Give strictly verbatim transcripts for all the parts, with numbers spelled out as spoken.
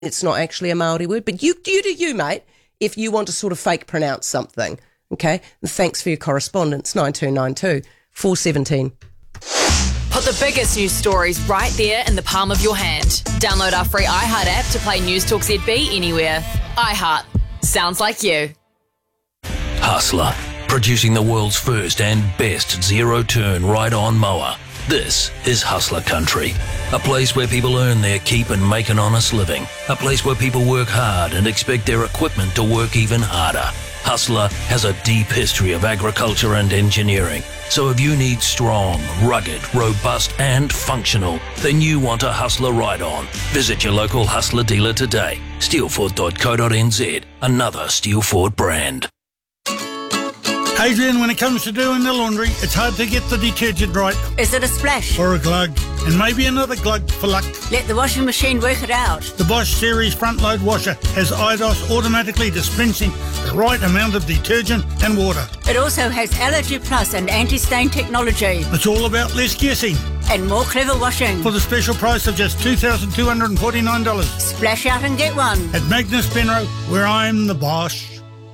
It's not actually a Māori word, but you, you do you, mate, if you want to sort of fake pronounce something, okay? And thanks for your correspondence, nine two nine two, four one seven. Put the biggest news stories right there in the palm of your hand. Download our free iHeart app to play News Talk Z B anywhere. iHeart. Sounds like you. Hustler, producing the world's first and best zero-turn ride-on mower. This is Hustler Country, a place where people earn their keep and make an honest living, a place where people work hard and expect their equipment to work even harder. Hustler has a deep history of agriculture and engineering, so if you need strong, rugged, robust and functional, then you want a Hustler ride-on. Visit your local Hustler dealer today. steelford dot co dot n z, another Steelford brand. Adrian, when it comes to doing the laundry, it's hard to get the detergent right. Is it a splash? Or a glug. And maybe another glug for luck. Let the washing machine work it out. The Bosch Series front load washer has I D O S automatically dispensing the right amount of detergent and water. It also has Allergy Plus and anti-stain technology. It's all about less guessing. And more clever washing. For the special price of just two thousand two hundred forty-nine dollars. Splash out and get one. At Magnus Penro, where I'm the Bosch.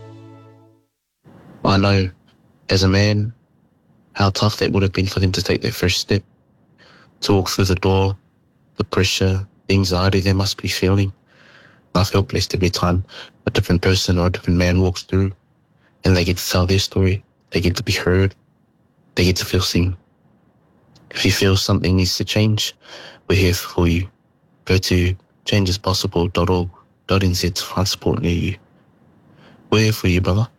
I know, as a man, how tough that would have been for them to take their first step, to walk through the door, the pressure, the anxiety they must be feeling. I feel blessed every time a different person or a different man walks through and they get to tell their story, they get to be heard, they get to feel seen. If you feel something needs to change, we're here for you. Go to changes possible dot org dot n z to find support near you. We're here for you, brother.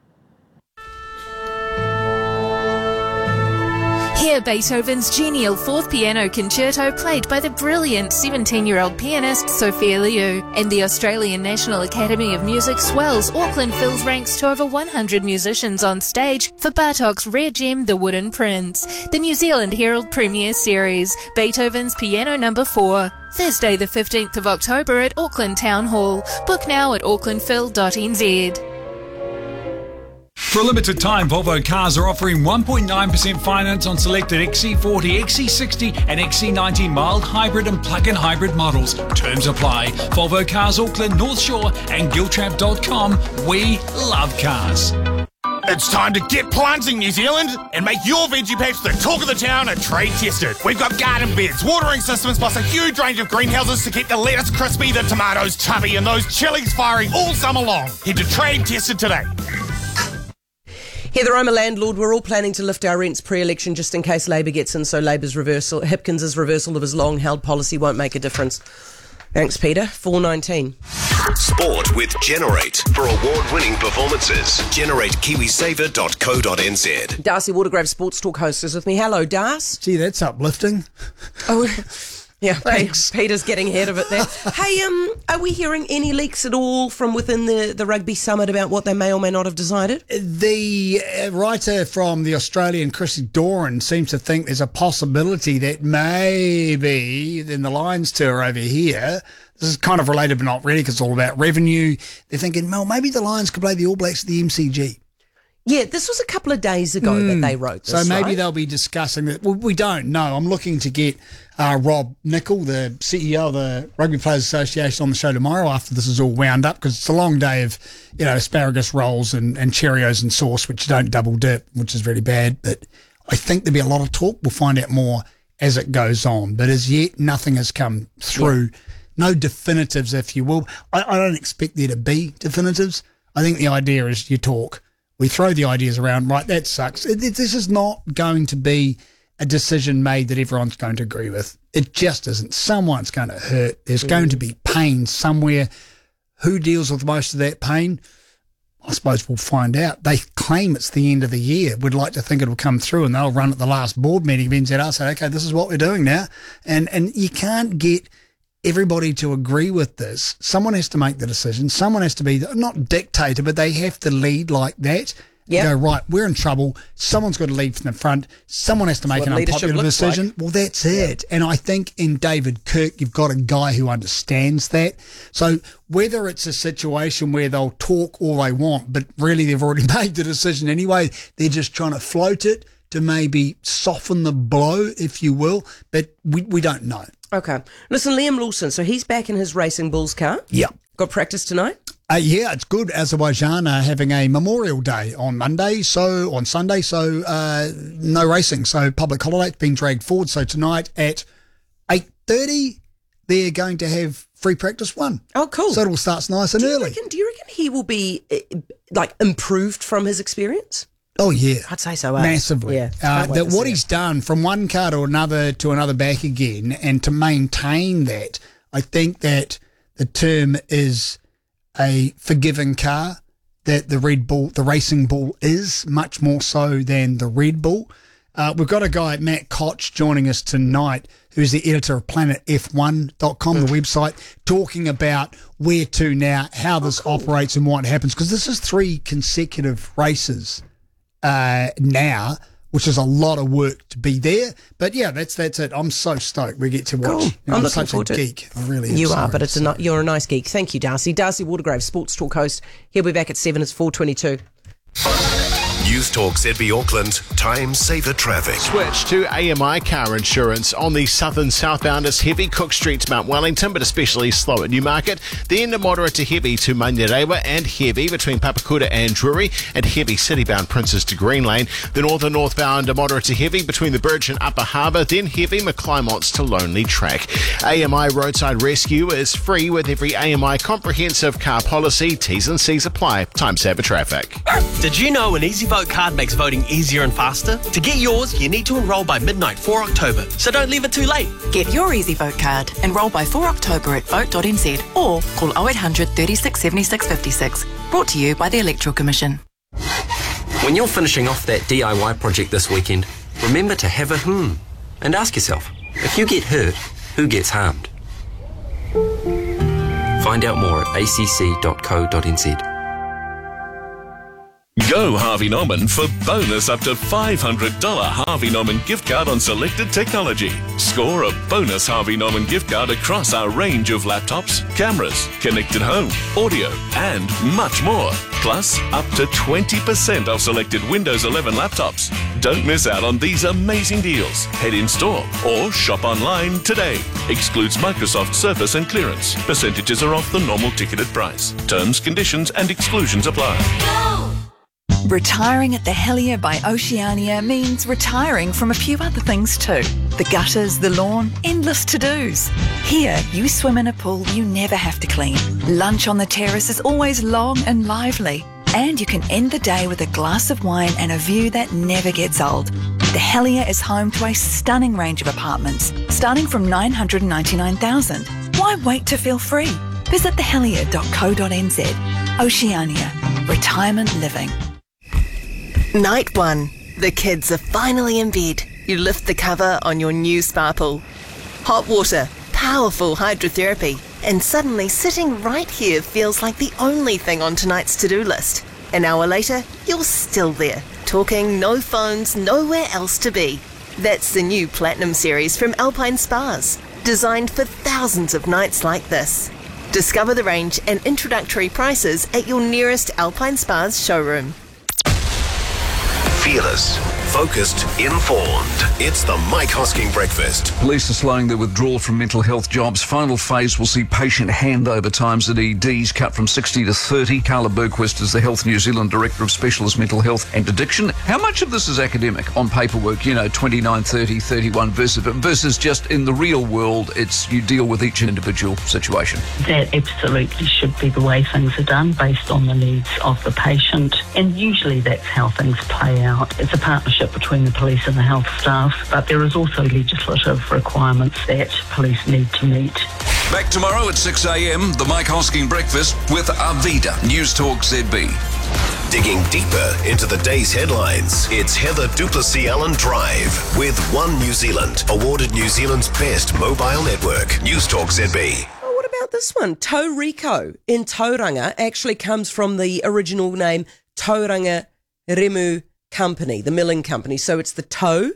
Hear Beethoven's genial fourth piano concerto played by the brilliant seventeen-year-old pianist Sophia Liu. And the Australian National Academy of Music swells Auckland Phil's ranks to over one hundred musicians on stage for Bartok's rare gem, The Wooden Prince, the New Zealand Herald Premiere Series, Beethoven's Piano Number four. Thursday the fifteenth of October at Auckland Town Hall. Book now at auckland phil dot n z. For a limited time, Volvo Cars are offering one point nine percent finance on selected X C forty, X C sixty and X C ninety mild hybrid and plug-in hybrid models. Terms apply. Volvo Cars Auckland, North Shore and giltrap dot com. We love cars. It's time to get planting, New Zealand, and make your veggie patch the talk of the town and trade tested. We've got garden beds, watering systems, plus a huge range of greenhouses to keep the lettuce crispy, the tomatoes chubby, and those chilies firing all summer long. Head to Trade Tested today. Heather, I'm a landlord. We're all planning to lift our rents pre-election just in case Labor gets in, so Labor's reversal, Hipkins's reversal of his long-held policy won't make a difference. Thanks, Peter. four nineteen. Sport with Generate. For award-winning performances, generate kiwi saver dot co dot n z. Darcy Watergrave, Sports Talk host, is with me. Hello, Darcy. Gee, that's uplifting. Oh, yeah, thanks. Peter's getting ahead of it there. Hey, um, are we hearing any leaks at all from within the, the Rugby Summit about what they may or may not have decided? The uh, writer from the Australian, Chrissy Doran, seems to think there's a possibility that maybe in the Lions tour over here, this is kind of related but not really because it's all about revenue, they're thinking, well, maybe the Lions could play the All Blacks at the M C G. Yeah, this was a couple of days ago mm. that they wrote this, So maybe right? they'll be discussing it. Well, we don't know. I'm looking to get uh, Rob Nicol, the C E O of the Rugby Players Association, on the show tomorrow after this is all wound up, because it's a long day of, you know, asparagus rolls and, and Cheerios and sauce, which don't double dip, which is really bad. But I think there'll be a lot of talk. We'll find out more as it goes on. But as yet, nothing has come through. Yeah. No definitives, if you will. I, I don't expect there to be definitives. I think the idea is you talk. We throw the ideas around, right, that sucks. It, it, this is not going to be a decision made that everyone's going to agree with. It just isn't. Someone's going to hurt. There's mm. going to be pain somewhere. Who deals with most of that pain? I suppose we'll find out. They claim it's the end of the year. We'd like to think it'll come through and they'll run at the last board meeting. Then said, I'll say, okay, this is what we're doing now. And, and you can't get everybody to agree with this. Someone has to make the decision. Someone has to be, not dictator, but they have to lead like that. Yep. Go, right, we're in trouble. Someone's got to lead from the front. Someone has to make an unpopular decision. Like. Well, that's yeah. it. And I think in David Kirk, you've got a guy who understands that. So whether it's a situation where they'll talk all they want, but really they've already made the decision anyway, they're just trying to float it to maybe soften the blow, if you will, but we we don't know. Okay. Listen, Liam Lawson, so he's back in his Racing Bulls car. Yeah. Got practice tonight? Uh, yeah, it's good. Azerbaijan are having a Memorial Day on Monday, so on Sunday, so uh, no racing. So public holiday, it's been dragged forward. So tonight at eight thirty, they're going to have free practice one. Oh, cool. So it all starts nice and do you early. Reckon, do you reckon he will be, uh, like, improved from his experience? Oh, yeah. I'd say so. Eh? Massively. Yeah. Uh, Can't wait that to what see he's it. done from one car to another to another back again, and to maintain that, I think that the term is a forgiving car, that the Red Bull, the Racing Bull is, much more so than the Red Bull. Uh, we've got a guy, Matt Koch, joining us tonight, who's the editor of planet F one dot com, the website, talking about where to now, how this cool. operates and what happens, because this is three consecutive races uh, now, which is a lot of work to be there. But yeah, that's that's it. I'm so stoked we get to watch. Cool. You know, I'm such looking forward a to it. geek. I really am. You sorry. are, but it's a, ni- you're a nice geek. Thank you, Darcy. Darcy Watergrave, Sports Talk host. He'll be back at seven. It's four twenty-two. News Talk Z B Auckland, time saver traffic. Switch to A M I car insurance on the southern southbound is heavy Cook Street to Mount Wellington, but especially slow at Newmarket. Then moderate to heavy to Manyarewa and heavy between Papakura and Drury, and heavy citybound Princes to Green Lane. The northern northbound moderate to heavy between the Bridge and Upper Harbour, then heavy McClymonts to Lonely Track. A M I roadside rescue is free with every A M I comprehensive car policy. T's and C's apply. Time saver traffic. Did you know an EasyVote card makes voting easier and faster? To get yours, you need to enrol by midnight four October, so don't leave it too late. Get your EasyVote card. Enrol by four October at vote dot n z or call oh eight hundred, thirty-six, seventy-six, fifty-six. Brought to you by the Electoral Commission. When you're finishing off that D I Y project this weekend, remember to have a hmm and ask yourself, if you get hurt, who gets harmed? Find out more at a c c dot co dot n z. Go Harvey Norman for bonus up to five hundred dollars Harvey Norman gift card on selected technology. Score a bonus Harvey Norman gift card across our range of laptops, cameras, connected home, audio, and much more. Plus, up to twenty percent off selected Windows eleven laptops. Don't miss out on these amazing deals. Head in store or shop online today. Excludes Microsoft Surface and clearance. Percentages are off the normal ticketed price. Terms, conditions, and exclusions apply. Retiring at the Helier by Oceania means retiring from a few other things too. The gutters, the lawn, endless to-dos. Here, you swim in a pool you never have to clean. Lunch on the terrace is always long and lively. And you can end the day with a glass of wine and a view that never gets old. The Helier is home to a stunning range of apartments, starting from nine hundred ninety-nine thousand dollars. Why wait to feel free? Visit the helier dot co dot n z. Oceania. Retirement living. Night one. The kids are finally in bed. You lift the cover on your new spa pool. Hot water, powerful hydrotherapy, and suddenly sitting right here feels like the only thing on tonight's to-do list. An hour later, you're still there, talking, no phones, nowhere else to be. That's the new Platinum series from Alpine Spas, designed for thousands of nights like this. Discover the range and introductory prices at your nearest Alpine Spas showroom. Fearless, focused, informed. It's the Mike Hosking Breakfast. Police are slowing their withdrawal from mental health jobs. Final phase will see patient handover times at E Ds cut from sixty to thirty. Carla Bergquist is the Health New Zealand Director of Specialist Mental Health and Addiction. How much of this is academic on paperwork, you know, twenty-nine, thirty, thirty-one versus, versus just in the real world, it's you deal with each individual situation? That absolutely should be the way things are done, based on the needs of the patient. And usually that's how things play out. It's a partnership between the police and the health staff, but there is also legislative requirements that police need to meet. Back tomorrow at six a.m, the Mike Hosking Breakfast with Arvida, News Talk Z B. Digging deeper into the day's headlines, it's Heather Duplessis Allen Drive with One New Zealand, awarded New Zealand's best mobile network. News Talk Z B. Oh, what about this one? Tauriko in Tauranga actually comes from the original name Tauranga Remu Company, the milling company. So it's the Tau,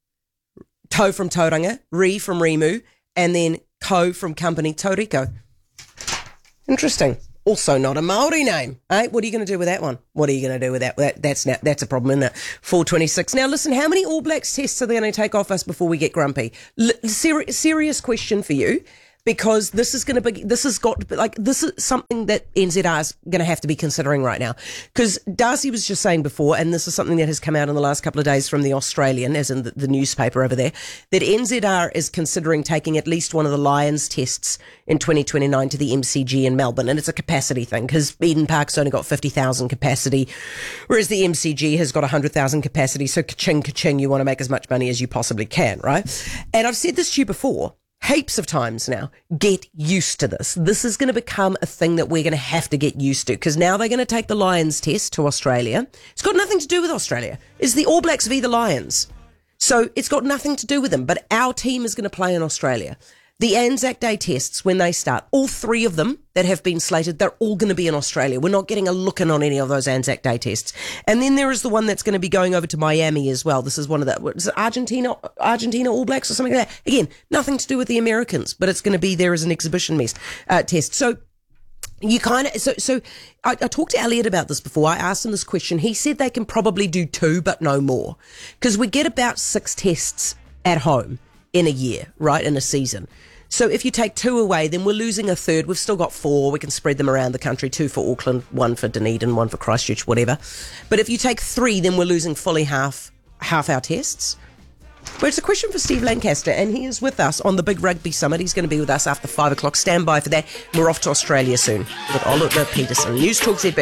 Tau from Tauranga, Re from Remu, and then Co from company Tauriko. Interesting. Also not a Māori name. Eh? What are you going to do with that one? What are you going to do with that? that that's now, that's a problem, isn't it? four twenty-six. Now, listen, how many All Blacks tests are they going to take off us before we get grumpy? L- ser- serious question for you. Because this is going to be, this has got to be, like, this is something that N Z R is going to have to be considering right now. Because Darcy was just saying before, and this is something that has come out in the last couple of days from the Australian, as in the, the newspaper over there, that N Z R is considering taking at least one of the Lions tests in twenty twenty-nine to the M C G in Melbourne. And it's a capacity thing, because Eden Park's only got fifty thousand capacity, whereas the M C G has got one hundred thousand capacity. So ka-ching, ka-ching, you want to make as much money as you possibly can, right? And I've said this to you before, heaps of times now, get used to this. This is going to become a thing that we're going to have to get used to, because now they're going to take the Lions test to Australia. It's got nothing to do with Australia. It's the All Blacks v the Lions. So it's got nothing to do with them, but our team is going to play in Australia. The Anzac Day tests, when they start, all three of them that have been slated, they're all going to be in Australia. We're not getting a look in on any of those Anzac Day tests. And then there is the one that's going to be going over to Miami as well. This is one of the, what is it, Argentina, Argentina All Blacks or something like that. Again, nothing to do with the Americans, but it's going to be there as an exhibition mess, uh, test. So you kind of, so, so I, I talked to Elliot about this before. I asked him this question. He said they can probably do two, but no more. Because we get about six tests at home in a year, right, in a season. So if you take two away, then we're losing a third. We've still got four. We can spread them around the country, two for Auckland, one for Dunedin, one for Christchurch, whatever. But if you take three, then we're losing fully half half our tests. But it's a question for Steve Lancaster, and he is with us on the Big Rugby Summit. He's going to be with us after five o'clock. Stand by for that. We're off to Australia soon with Oliver Peterson. News Talk Z B.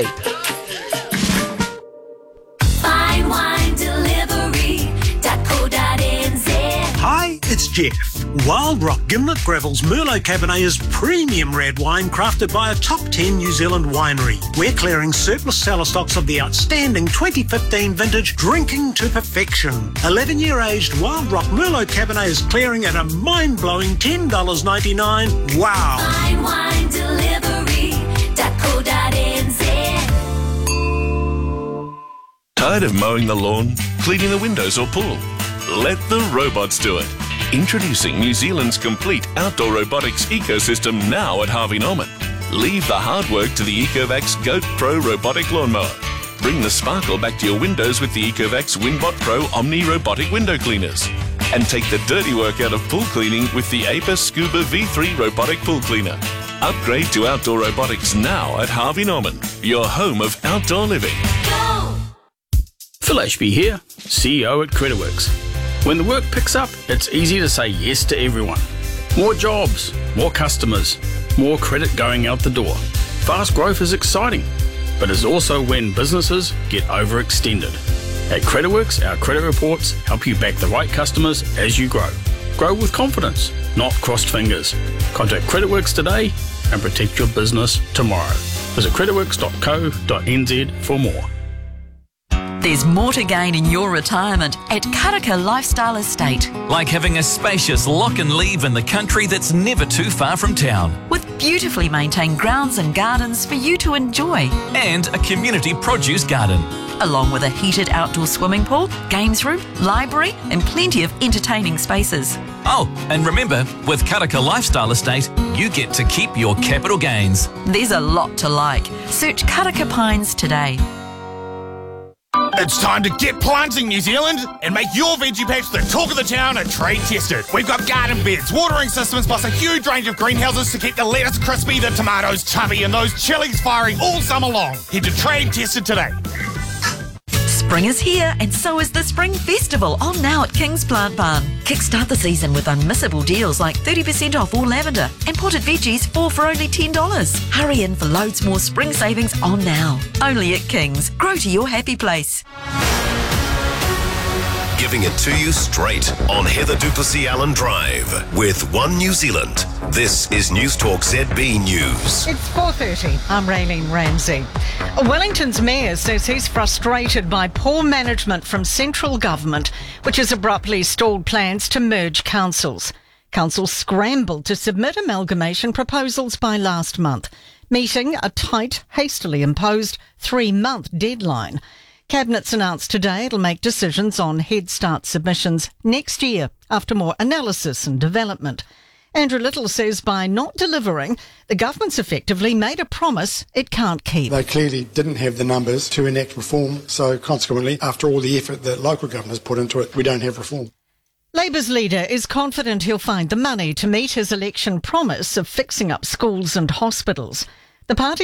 Fine wine delivery dot co dot n z. Hi, it's Jeff. Wild Rock Gimlet Gravel's Merlot Cabernet is premium red wine crafted by a top ten New Zealand winery. We're clearing surplus cellar stocks of the outstanding twenty fifteen vintage Drinking to Perfection. eleven-year aged Wild Rock Merlot Cabernet is clearing at a mind-blowing ten dollars ninety-nine. Wow! Fine wine delivery dot co dot n z. Tired of mowing the lawn, cleaning the windows or pool? Let the robots do it. Introducing New Zealand's complete outdoor robotics ecosystem now at Harvey Norman. Leave the hard work to the Ecovacs Goat Pro robotic lawnmower. Bring the sparkle back to your windows with the Ecovacs Winbot Pro Omni robotic window cleaners. And take the dirty work out of pool cleaning with the Apis Scuba V three robotic pool cleaner. Upgrade to outdoor robotics now at Harvey Norman, your home of outdoor living. Go! Phil Ashby here, C E O at Creditworks. When the work picks up, it's easy to say yes to everyone. More jobs, more customers, more credit going out the door. Fast growth is exciting, but it's also when businesses get overextended. At Creditworks, our credit reports help you back the right customers as you grow. Grow with confidence, not crossed fingers. Contact Creditworks today and protect your business tomorrow. Visit creditworks dot co dot n z for more. There's more to gain in your retirement at Karaka Lifestyle Estate. Like having a spacious lock and leave in the country that's never too far from town. With beautifully maintained grounds and gardens for you to enjoy. And a community produce garden. Along with a heated outdoor swimming pool, games room, library and plenty of entertaining spaces. Oh, and remember, with Karaka Lifestyle Estate, you get to keep your capital gains. There's a lot to like. Search Karaka Pines today. It's time to get planting, New Zealand, and make your veggie patch the talk of the town and trade tested. We've got garden beds, watering systems, plus a huge range of greenhouses to keep the lettuce crispy, the tomatoes chubby, and those chilies firing all summer long. Head to Trade Tested today. Spring is here, and so is the Spring Festival, on now at King's Plant Barn. Kickstart the season with unmissable deals like thirty percent off all lavender and potted veggies, four for only ten dollars. Hurry in for loads more spring savings on now. Only at King's. Grow to your happy place. Giving it to you straight on Heather du Plessis-Allen Drive with One New Zealand. This is News Talk Z B News. It's four thirty. I'm Raylene Ramsey. Wellington's mayor says he's frustrated by poor management from central government, which has abruptly stalled plans to merge councils. Councils scrambled to submit amalgamation proposals by last month, meeting a tight, hastily imposed three-month deadline. Cabinet's announced today it'll make decisions on Head Start submissions next year after more analysis and development. Andrew Little says by not delivering, the government's effectively made a promise it can't keep. They clearly didn't have the numbers to enact reform, so consequently, after all the effort that local governments put into it, we don't have reform. Labour's leader is confident he'll find the money to meet his election promise of fixing up schools and hospitals. The party